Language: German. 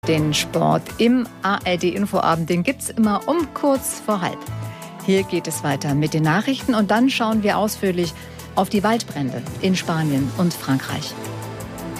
Den Sport im ARD-Infoabend, den gibt's immer um kurz vor halb. Hier geht es weiter mit den Nachrichten und dann schauen wir ausführlich auf die Waldbrände in Spanien und Frankreich.